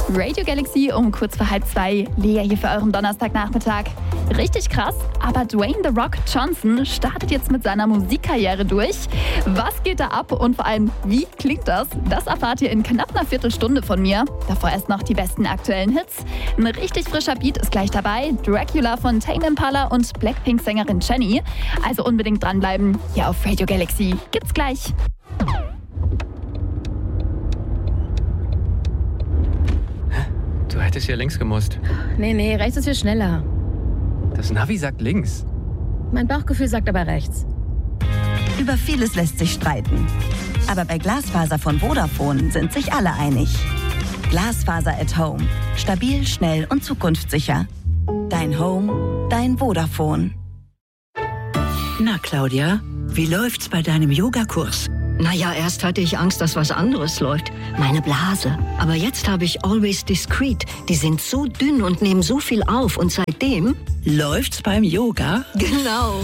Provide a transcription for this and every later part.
Radio Galaxy um kurz vor 1:30. Lea hier für euren Donnerstagnachmittag. Richtig krass, aber Dwayne «The Rock» Johnson startet jetzt mit seiner Musikkarriere durch. Was geht da ab und vor allem, wie klingt das? Das erfahrt ihr in knapp einer Viertelstunde von mir. Davor erst noch die besten aktuellen Hits. Ein richtig frischer Beat ist gleich dabei. Dracula von Tame Impala und Blackpink-Sängerin Jennie. Also unbedingt dranbleiben. Hier auf Radio Galaxy. Gibt's gleich. Du hättest hier links gemusst. Nee, rechts ist viel schneller. Das Navi sagt links. Mein Bauchgefühl sagt aber rechts. Über vieles lässt sich streiten. Aber bei Glasfaser von Vodafone sind sich alle einig. Glasfaser at Home. Stabil, schnell und zukunftssicher. Dein Home, dein Vodafone. Na, Claudia, wie läuft's bei deinem Yogakurs? Naja, erst hatte ich Angst, dass was anderes läuft. Meine Blase. Aber jetzt habe ich Always Discreet. Die sind so dünn und nehmen so viel auf. Und seitdem... Läuft's beim Yoga? Genau.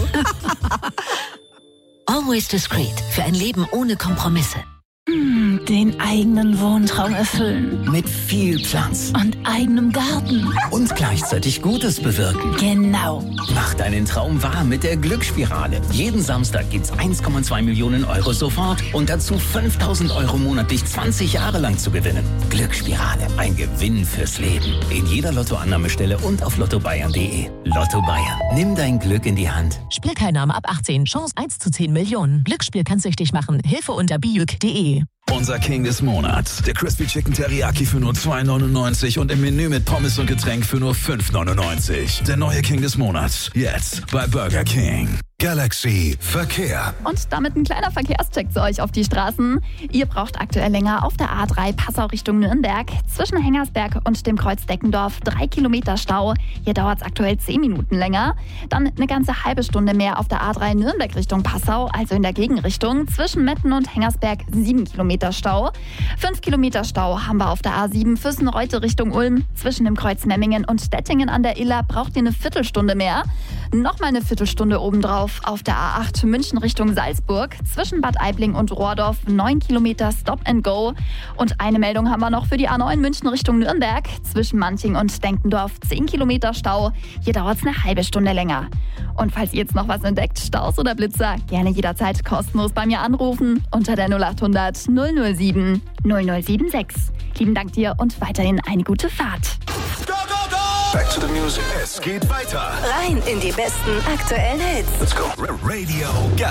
Always Discreet. Für ein Leben ohne Kompromisse. Den eigenen Wohntraum erfüllen. Mit viel Platz. Und eigenem Garten. Und gleichzeitig Gutes bewirken. Genau. Mach deinen Traum wahr mit der Glücksspirale. Jeden Samstag gibt's 1,2 Millionen Euro sofort und dazu 5.000 Euro monatlich 20 Jahre lang zu gewinnen. Glücksspirale. Ein Gewinn fürs Leben. In jeder Lottoannahmestelle und auf lottobayern.de. Lotto Bayern. Nimm dein Glück in die Hand. Spielteilnahme ab 18. Chance 1 zu 10 Millionen. Glücksspiel kann süchtig machen. Hilfe unter biuk.de. Unser King des Monats. Der Crispy Chicken Teriyaki für nur 2,99 und im Menü mit Pommes und Getränk für nur 5,99. Der neue King des Monats. Jetzt bei Burger King. Galaxy Verkehr. Und damit ein kleiner Verkehrscheck zu euch auf die Straßen. Ihr braucht aktuell länger auf der A3 Passau Richtung Nürnberg. Zwischen Hengersberg und dem Kreuz Deckendorf 3 Kilometer Stau. Hier dauert es aktuell 10 Minuten länger. Dann eine ganze halbe Stunde mehr auf der A3 Nürnberg Richtung Passau, also in der Gegenrichtung. Zwischen Metten und Hengersberg 7 Kilometer Stau. 5 Kilometer Stau haben wir auf der A7 Füssen-Reute Richtung Ulm. Zwischen dem Kreuz Memmingen und Stettingen an der Iller braucht ihr eine Viertelstunde mehr. Nochmal eine Viertelstunde obendrauf auf der A8 München Richtung Salzburg. Zwischen Bad Aibling und Rohrdorf 9 Kilometer Stop and Go. Und eine Meldung haben wir noch für die A9 München Richtung Nürnberg. Zwischen Manching und Denkendorf 10 Kilometer Stau. Hier dauert es eine halbe Stunde länger. Und falls ihr jetzt noch was entdeckt, Staus oder Blitzer, gerne jederzeit kostenlos bei mir anrufen unter der 0800 007 0076. Lieben Dank dir und weiterhin eine gute Fahrt. Back to the music. Es geht weiter. Rein in die besten aktuellen Hits. Let's go. Radio Galaxy.